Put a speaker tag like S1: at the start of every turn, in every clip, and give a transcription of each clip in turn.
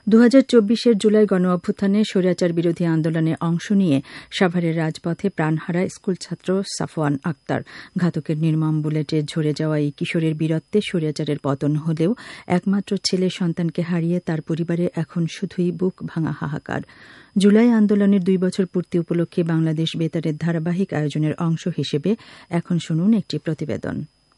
S1: 2024 জুলাই গণ-অভ্যুত্থানে স্বৈরাচার বিরোধী আন্দোলনে অংশ নিয়ে সাভারের রাজপথে প্রাণ হারায় স্কুলছাত্র সাফওয়ান আক্তার। ঘাতকের নির্মম বুলেটে ঝরে যাওয়া এই কিশোরের বীরত্বে স্বৈরাচারের পতন হলেও একমাত্র ছেলে সন্তানকে হারিয়ে তার পরিবারে এখন শুধুই বুক ভাঙা হাহাকার। জুলাই আন্দোলনের 2 বছর পূর্তি উপলক্ষে বাংলাদেশ বেতারের ধারাবাহিক আয়োজনের অংশ হিসেবে এখন শুনুন একটি প্রতিবেদন।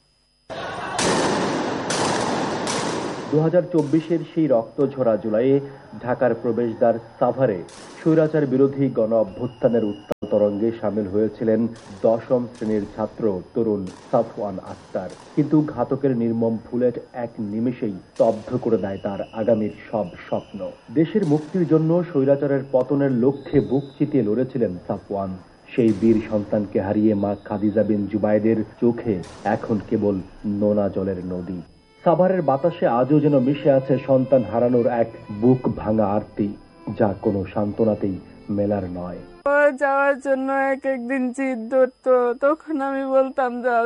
S2: 2024 সেই রক্তঝরা জুলাইয়ে ঢাকার প্রবেশদ্বার সাভারে স্বৈরাচার বিরোধী গণ-অভ্যুত্থানের উত্তাল তরঙ্গে সামিল হয়েছিলেন 10ম শ্রেণীর ছাত্র তরুণ সাফওয়ান আক্তার। কিন্তু ঘাতকের নির্মম বুলেট এক নিমেষেই স্তব্ধ করে দেয় তার আগামীর সব স্বপ্ন। দেশের মুক্তির জন্য স্বৈরাচারের পতনের লক্ষ্যে বুক চিতিয়ে লড়েছিলেন সাফওয়ান। সেই বীর সন্তানকে হারিয়ে মা খাদিজা বিন জুবাইদের চোখে এখন কেবল নোনা জলের নদী। সাভারের বাতাসে আজও যেন মিশে আছে সন্তান হারানোর এক বুক ভাঙা আরতি, যা কোনো সান্ত্বনাতেই মেলার নয়।
S3: যাওয়ার জন্য একদিন জিদ ধরতো, তখন আমি বলতাম যাও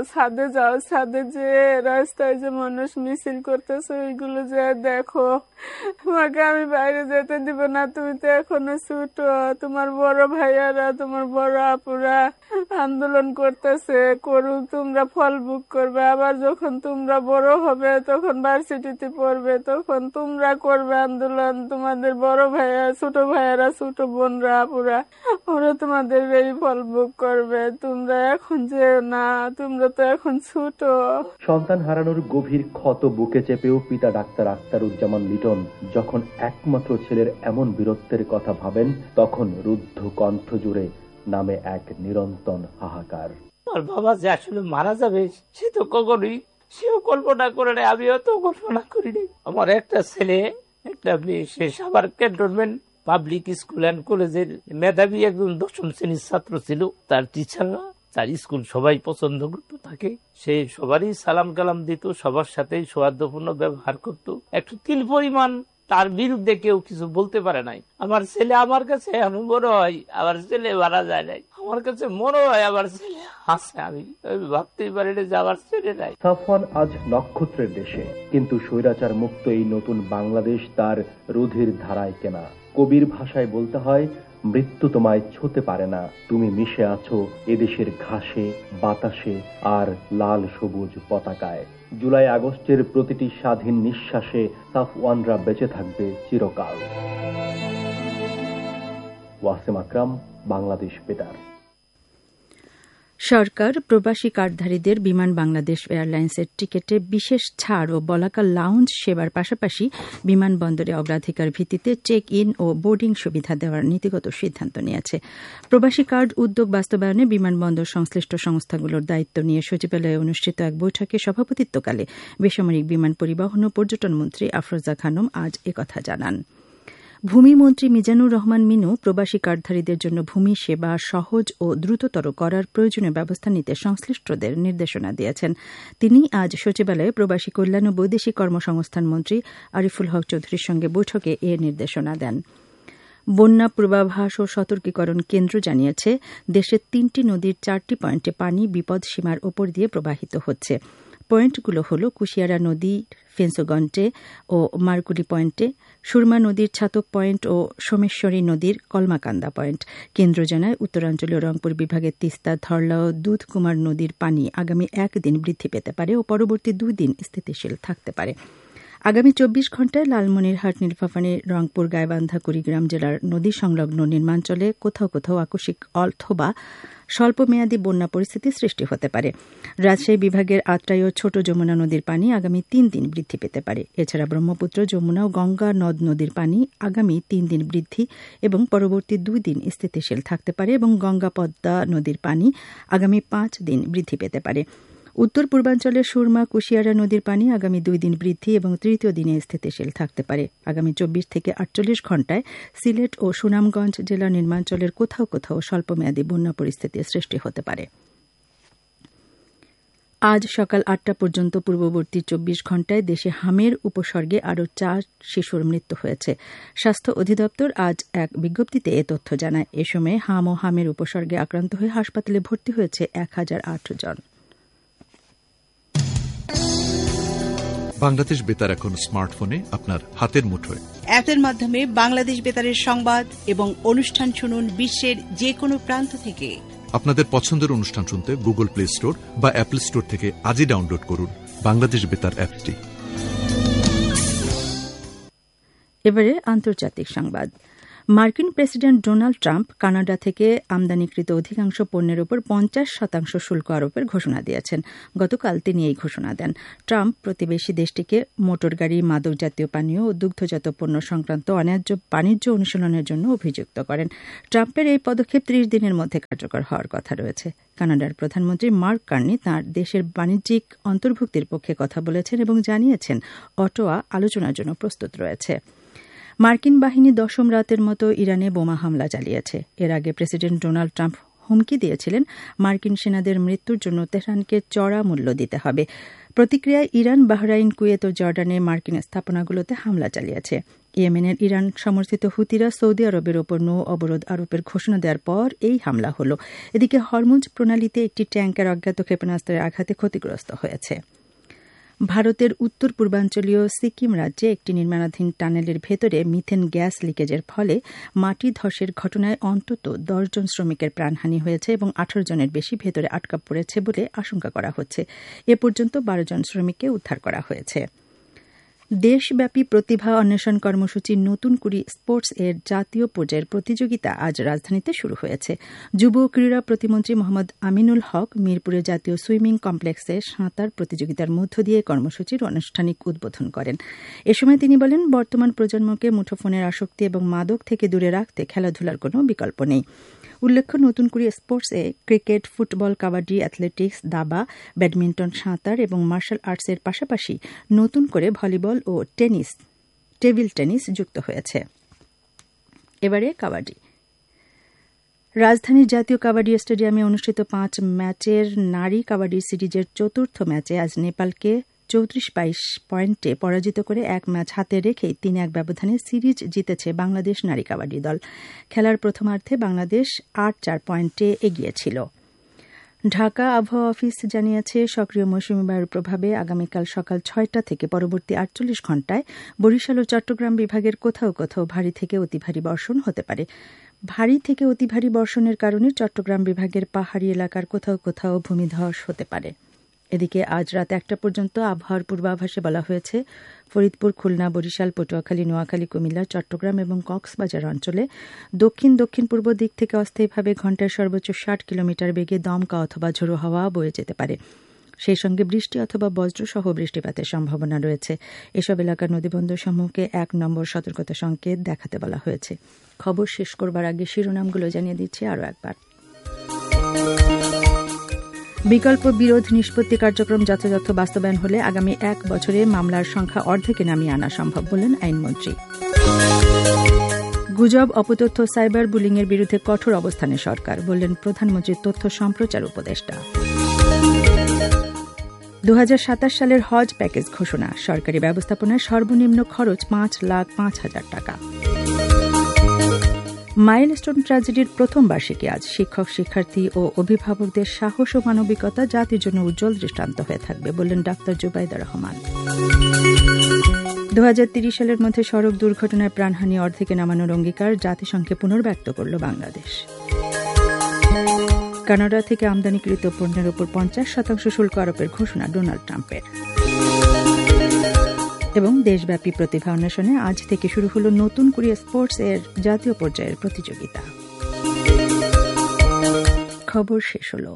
S3: ছাদে যে রাস্তায় যে মানুষ মিছিল করতেছে ওইগুলো যে দেখো, তোমাকে আমি বাইরে যেতে দিব না, তুমি তো এখনো ছোট, তোমার বড় ভাইয়ারা তোমার বড় আপুরা আন্দোলন করতেছে, করুক, তোমরা ফল ভোগ করবে, আবার যখন তোমরা বড় হবে তখন ভার্সিটিতে পড়বে তখন তোমরা করবে আন্দোলন, তোমাদের বড় ভাইয়া ছোট ভাইয়ারা ছোট বোনরা আপুরা ওরা তোমাদের এই ফল ভোগ করবে, তোমরা এখন যেও না, তোমরা তো এখন ছোট।
S2: সন্তান হারানোর গভীর ক্ষত বুকে চেপেও পিতা ডাক্তার আখতারুজ্জামান লিটন যখন একমাত্র ছেলের এমন বীরত্বের কথা ভাবেন, তখন রুদ্ধ কণ্ঠ জুড়ে নামে এক নিরন্তন হাহাকার।
S4: আমার বাবা যে আসলে মারা যাবে সে তো কখনোই সেও কল্পনা করে নাই, আমিও তো কল্পনা করিনি। আমার একটা ছেলে একটা মেয়ে, সে Savar cantonment public school and কলেজের মেধাবী একজন 10ম শ্রেণীর ছাত্র ছিল। তার টিচাররা তার স্কুল সবাই পছন্দ করতো তাকে, সে সবারই সালাম কালাম দিত, সবার সাথেই সৌহার্দ্যপূর্ণ ব্যবহার করত। একটু তিল পরিমাণ তার বিরুদ্ধে কেউ কিছু বলতে পারে নাই। আমার ছেলে আমার কাছে এমন মনে হয় আমার ছেলে মারা যায় নাই, আমার কাছে মনে হয় আমার ছেলে আছে, আমি ভাবতেই পারি না যে আমার ছেলে নাই।
S2: সাফওয়ান আজ নক্ষত্রের দেশে, কিন্তু স্বৈরাচার মুক্ত এই নতুন বাংলাদেশ তার রুধির ধারায় কেনা। কবির ভাষায় বলতে হয়, মৃত্যু তোমায় ছুঁতে পারে না, তুমি মিশে আছো এদেশের ঘাসে, বাতাসে আর লাল সবুজ পতাকায়। জুলাই আগস্টের প্রতিটি স্বাধীন নিঃশ্বাসে সাফওয়ানরা বেঁচে থাকবে চিরকাল। ওয়াসিম আকরাম, বাংলাদেশ বেতার।
S1: সরকার প্রবাসী কার্ডধারীদের বিমান বাংলাদেশ এয়ারলাইন্সের টিকেটে বিশেষ ছাড় ও বলাকা লাউঞ্জ সেবার পাশাপাশি বিমানবন্দরে অগ্রাধিকার ভিত্তিতে চেক ইন ও বোর্ডিং সুবিধা দেওয়ার নীতিগত সিদ্ধান্ত নিয়েছে। প্রবাসী কার্ড উদ্যোগ বাস্তবায়নে বিমানবন্দর সংশ্লিষ্ট সংস্থাগুলোর দায়িত্ব নিয়ে সচিবালয়ে অনুষ্ঠিত এক বৈঠকে সভাপতিত্বকালে বেসামরিক বিমান পরিবহন ও পর্যটন মন্ত্রী আফরোজা খানম আজ একথা জানান। ভূমিমন্ত্রী মিজানুর রহমান মিনু প্রবাসী কার্ডধারীদের জন্য ভূমি সেবা সহজ ও দ্রুততর করার প্রয়োজনীয় ব্যবস্থা নিতে সংশ্লিষ্টদের নির্দেশনা দিয়েছেন। তিনি আজ সচিবালয়ে প্রবাসী কল্যাণ ও বৈদেশিক কর্মসংস্থান মন্ত্রী আরিফুল হক চৌধুরীর সঙ্গে বৈঠকে এ নির্দেশনা দেন। বন্যা পূর্বাভাস ও সতর্কীকরণ কেন্দ্র জানিয়েছে, দেশের 3টি নদীর 4টি পয়েন্টে পানি বিপদসীমার ওপর দিয়ে প্রবাহিত হচ্ছে। পয়েন্টগুলো হল কুশিয়ারা নদী ফেন্সগঞ্জে ও মারকুলি পয়েন্টে, সুরমা নদীর ছাতক পয়েন্ট ও সোমেশ্বরী নদীর কলমাকান্দা পয়েন্ট। কেন্দ্র জানায়, উত্তরাঞ্চলীয় রংপুর বিভাগের তিস্তা, ধরলা ও দুধকুমার নদীর পানি আগামী 1 দিন বৃদ্ধি পেতে পারে ও পরবর্তী 2 দিন স্থিতিশীল থাকতে পারে। আগামী 24 ঘণ্টায় লালমনিরহাট, নীলফামারী, রংপুর, গাইবান্ধা, কুড়িগ্রাম জেলার নদী সংলগ্ন নির্মাঞ্চলে কোথাও কোথাও আকস্মিক অথবা স্বল্পমেয়াদী বন্যা পরিস্থিতি সৃষ্টি হতে পারে। রাজশাহী বিভাগের আত্রাই ও ছোট যমুনা নদীর পানি আগামী 3 দিন বৃদ্ধি পেতে পারে। এছাড়া ব্রহ্মপুত্র, যমুনা ও গঙ্গা নদ নদীর পানি আগামী 3 দিন বৃদ্ধি এবং পরবর্তী 2 দিন স্থিতিশীল থাকতে পারে এবং গঙ্গা পদ্মা নদীর পানি আগামী 5 দিন বৃদ্ধি পেতে পারে। উত্তর পূর্বাঞ্চলের সুরমা, কুশিয়ারা নদীর পানি আগামী 2 দিন বৃদ্ধি এবং 3য় দিনে স্থিতিশীল থাকতে পারে। আগামী 24 থেকে 48 ঘণ্টায় সিলেট ও সুনামগঞ্জ জেলা নির্মাঞ্চলের কোথাও কোথাও স্বল্পমেয়াদী বন্যা পরিস্থিতির সৃষ্টি হতে পারে। আজ সকাল 8টা পর্যন্ত পূর্ববর্তী 24 ঘণ্টায় দেশে হামের উপসর্গে আরও 4 শিশুর মৃত্যু হয়েছে। স্বাস্থ্য অধিদপ্তর আজ এক বিজ্ঞপ্তিতে এ তথ্য জানায়। এ সময় হাম ও হামের উপসর্গে আক্রান্ত হয়ে হাসপাতালে ভর্তি হয়েছে 1008 জন।
S5: বাংলাদেশ বেতার এখন স্মার্টফোনে আপনার হাতের মুঠোয়।
S6: অ্যাপের মাধ্যমে বাংলাদেশ বেতারের সংবাদ এবং অনুষ্ঠান শুনুন বিশ্বের যে কোনো প্রান্ত থেকে।
S5: আপনাদের পছন্দের অনুষ্ঠান শুনতে গুগল প্লে স্টোর বা অ্যাপল স্টোর থেকে আজই ডাউনলোড করুন বাংলাদেশ বেতার অ্যাপটি।
S1: এবারে আন্তর্জাতিক সংবাদ। মার্কিন প্রেসিডেন্ট ডোনাল্ড ট্রাম্প কানাডা থেকে আমদানিকৃত অধিকাংশ পণ্যের উপর 50% শুল্ক আরোপের ঘোষণা দিয়েছেন। গতকাল তিনি এই ঘোষণা দেন। ট্রাম্প প্রতিবেশী দেশটিকে মোটরগাড়ি, মাদক জাতীয় পানীয় ও দুগ্ধজাত পণ্য সংক্রান্ত অন্যায্য বাণিজ্য অনুশীলনের জন্য অভিযুক্ত করেন। ট্রাম্পের এই পদক্ষেপ 30 দিনের মধ্যে কার্যকর হওয়ার কথা রয়েছে। কানাডার প্রধানমন্ত্রী মার্ক কার্নি তাঁর দেশের বাণিজ্যিক অন্তর্ভুক্তির পক্ষে কথা বলেছেন এবং জানিয়েছেন অটোয়া আলোচনার জন্য প্রস্তুত রয়েছে। মার্কিন বাহিনী 10ম রাতের মতো ইরানে বোমা হামলা চালিয়েছে। এর আগে প্রেসিডেন্ট ডোনাল্ড ট্রাম্প হুমকি দিয়েছিলেন মার্কিন সেনাদের মৃত্যুর জন্য তেহরানকে চড়া মূল্য দিতে হবে। প্রতিক্রিয়ায় ইরান, বাহরাইন, কুয়েত ও জর্ডানে মার্কিন স্থাপনাগুলোতে হামলা চালিয়েছে। ইয়েমেনের ইরান সমর্থিত হুতিরা সৌদি আরবের ওপর নৌ অবরোধ আরোপের ঘোষণা দেওয়ার পর এই হামলা হল। এদিকে হরমুজ প্রণালীতে একটি ট্যাঙ্কার অজ্ঞাত ক্ষেপণাস্ত্রের আঘাতে ক্ষতিগ্রস্ত হয়েছে। ভারতের উত্তর পূর্বাঞ্চলীয় সিকিম রাজ্যে একটি নির্মাণাধীন টানেলের ভেতরে মিথেন গ্যাস লিকেজের ফলে মাটি ধসের ঘটনায় অন্তত 10 জন শ্রমিকের প্রাণহানি হয়েছে এবং 18 জনের বেশি ভেতরে আটকা পড়েছে বলে আশঙ্কা করা হচ্ছে। এ পর্যন্ত 12 জন শ্রমিককে উদ্ধার করা হয়েছে। দেশব্যাপী প্রতিভা অন্বেষণ কর্মসূচি নতুন কুড়ি স্পোর্টস এর জাতীয় পর্যায়ের প্রতিযোগিতা আজ রাজধানীতে শুরু হয়েছে। যুব ক্রীড়া প্রতিমন্ত্রী মোহাম্মদ আমিনুল হক মিরপুরে জাতীয় সুইমিং কমপ্লেক্সে সাঁতার প্রতিযোগিতার মধ্য দিয়ে কর্মসূচির আনুষ্ঠানিক উদ্বোধন করেন। এ সময় তিনি বলেন, বর্তমান প্রজন্মকে মুঠোফোনের আসক্তি এবং মাদক থেকে দূরে রাখতে খেলাধুলার কোনো বিকল্প নেই। উল্লেখ্য, নতুন কুড়ি স্পোর্টসে ক্রিকেট, ফুটবল, কাবাডি, অ্যাথলেটিক্স, দাবা, ব্যাডমিন্টন, সাঁতার এবং মার্শাল আর্টসের পাশাপাশি নতুন করে ভলিবল ও টেবিল টেনিস যুক্ত হয়েছে। এবারে কাবাডি। রাজধানীর জাতীয় কাবাডি স্টেডিয়ামে অনুষ্ঠিত 5 ম্যাচের নারী কাবাডি সিরিজের চতুর্থ ম্যাচে আজ নেপালকে 34-22 পয়েন্টে পরাজিত করে 1 ম্যাচ হাতে রেখেই 3-1 ব্যবধানে সিরিজ জিতেছে বাংলাদেশ নারী কাবাডি দল। খেলার প্রথমার্ধে বাংলাদেশ 8-4 পয়েন্টে এগিয়ে ছিল। ঢাকা আবহাওয়া অফিস জানিয়েছে, সক্রিয় মৌসুমী বায়ুর প্রভাবে আগামীকাল সকাল 6টা থেকে পরবর্তী 48 ঘণ্টায় বরিশাল ও চট্টগ্রাম বিভাগের কোথাও কোথাও ভারী থেকে অতি ভারী বর্ষণ হতে পারে। ভারী থেকে অতি ভারী বর্ষণের কারণে চট্টগ্রাম বিভাগের পাহাড়ি এলাকার কোথাও কোথাও ভূমিধস হতে পারে। এদিকে আজ রাত 1টা পর্যন্ত আবহাওয়ার পূর্বাভাসে বলা হয়েছে, ফরিদপুর, খুলনা, বরিশাল, পটুয়াখালী, নোয়াখালী, কুমিল্লা, চট্টগ্রাম এবং কক্সবাজার অঞ্চলে দক্ষিণ পূর্ব দিক থেকে অস্থায়ীভাবে ঘণ্টায় সর্বোচ্চ 60 কিলোমিটার বেগে দমকা অথবা ঝোড়ো হাওয়া বয়ে যেতে পারে। সেই সঙ্গে বৃষ্টি অথবা বজ্রসহ বৃষ্টিপাতের সম্ভাবনা রয়েছে। এসব এলাকার নদীবন্দরসমূহকে 1 নম্বর সতর্কতা সংকেত দেখাতে বলা হয়েছে। খবর শেষ করবার আগে শিরোনামগুলো জানিয়ে দিচ্ছি আরও একবার। বিকল্প বিরোধ নিষ্পত্তি কার্যক্রম যথাযথ বাস্তবায়ন হলে আগামী 1 বছরে মামলার সংখ্যা অর্ধেকে নামিয়ে আনা সম্ভব বললেন আইনমন্ত্রী। গুজব, অপতথ্য, সাইবার বুলিংয়ের বিরুদ্ধে কঠোর অবস্থানে সরকার বললেন প্রধানমন্ত্রীর তথ্য সম্প্রচার উপদেষ্টা। 2027 সালের হজ প্যাকেজ ঘোষণা, সরকারি ব্যবস্থাপনায় সর্বনিম্ন খরচ 5,05,000 টাকা। মাইলস্টোন ট্র্যাজেডির প্রথম বার্ষিকী আজ। শিক্ষক, শিক্ষার্থী ও অভিভাবকদের সাহস ও মানবিকতা জাতির জন্য উজ্জ্বল দৃষ্টান্ত হয়ে থাকবে বললেন ডাক্তার জুবাইদা রহমান। 2030 সালের মধ্যে সড়ক দুর্ঘটনায় প্রাণহানি অর্ধেকে নামানোর অঙ্গীকার জাতিসংঘে পুনর্ব্যক্ত করল বাংলাদেশ। কানাডা থেকে আমদানিকৃত পণ্যের উপর 50% শুল্ক আরোপের ঘোষণা ডোনাল্ড ট্রাম্পের। এবং দেশব্যাপী প্রতিভা অন্বেষণে আজ থেকে শুরু হল নতুন কুড়ি স্পোর্টস এর জাতীয় পর্যায়ের প্রতিযোগিতা। খবর শেষ হল।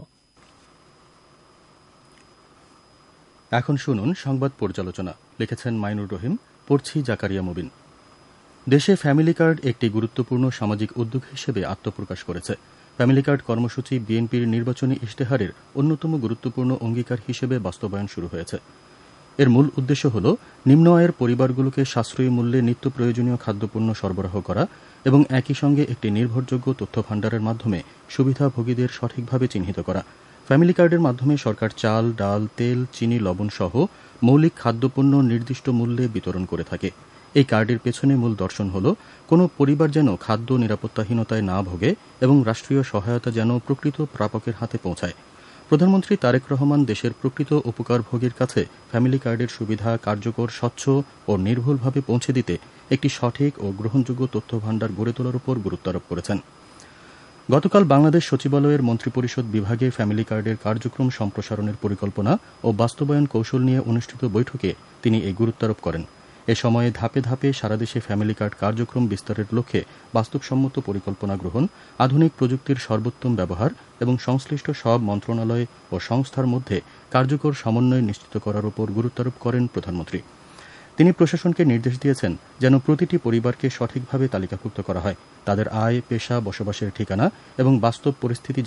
S7: এখন শুনুন সংবাদ পর্যালোচনা। লিখেছেন মাইনুর রহিম, পড়ছি জাকারিয়া মুবিন। দেশে ফ্যামিলি কার্ড একটি গুরুত্বপূর্ণ সামাজিক উদ্যোগ হিসেবে আত্মপ্রকাশ করেছে। ফ্যামিলি কার্ড কর্মসূচি বিএনপির নির্বাচনী ইশতেহারের অন্যতম গুরুত্বপূর্ণ অঙ্গীকার হিসেবে বাস্তবায়ন শুরু হয়েছে। এর মূল উদ্দেশ্য হল নিম্ন আয়ের পরিবারগুলোকে সাশ্রয়ী মূল্যে নিত্য প্রয়োজনীয় খাদ্যপণ্য সরবরাহ করা এবং একই সঙ্গে একটি নির্ভরযোগ্য তথ্য ভাণ্ডারের মাধ্যমে সুবিধাভোগীদের সঠিকভাবে চিহ্নিত করা। ফ্যামিলি কার্ডের মাধ্যমে সরকার চাল, ডাল, তেল, চিনি, লবণ সহ মৌলিক খাদ্যপণ্য নির্দিষ্ট মূল্যে বিতরণ করে থাকে। এই কার্ডের পেছনে মূল দর্শন হল কোনো পরিবার যেন খাদ্য নিরাপত্তাহীনতায় না ভোগে এবং রাষ্ট্রীয় সহায়তা যেন প্রকৃত প্রাপকের হাতে পৌঁছায়। প্রধানমন্ত্রী তারেক রহমান দেশের প্রকৃত উপকারভোগীর কাছে ফ্যামিলি কার্ডের সুবিধা কার্যকর, স্বচ্ছ ও নির্ভুলভাবে পৌঁছে দিতে একটি সঠিক ও গ্রহণযোগ্য তথ্য ভাণ্ডার গড়ে তোলার উপর গুরুত্ব আরোপ করেছেন। গতকাল বাংলাদেশ সচিবালয়ের মন্ত্রিপরিষদ বিভাগে ফ্যামিলি কার্ডের কার্যক্রম সম্প্রসারণের পরিকল্পনা ও বাস্তবায়ন কৌশল নিয়ে অনুষ্ঠিত বৈঠকে তিনি এই গুরুত্বারোপ করেন। এ সময়ে ধাপে ধাপে সারা দেশে ফ্যামিলি কার্ড কার্যক্রম বিস্তারের লক্ষ্যে বাস্তবসম্মত পরিকল্পনা গ্রহণ, আধুনিক প্রযুক্তির সর্বোত্তম ব্যবহার এবং সংশ্লিষ্ট সব মন্ত্রণালয় ও সংস্থার মধ্যে কার্যকর সমন্বয় নিশ্চিত করার উপর গুরুত্বারোপ করেন প্রধানমন্ত্রী। তিনি প্রশাসনকে নির্দেশ দিয়েছেন যেন প্রতিটি পরিবারকে সঠিকভাবে তালিকাভুক্ত করা হয়, তাদের আয়, পেশা, বসবাসের ঠিকানা এবং বাস্তব পরিস্থিতি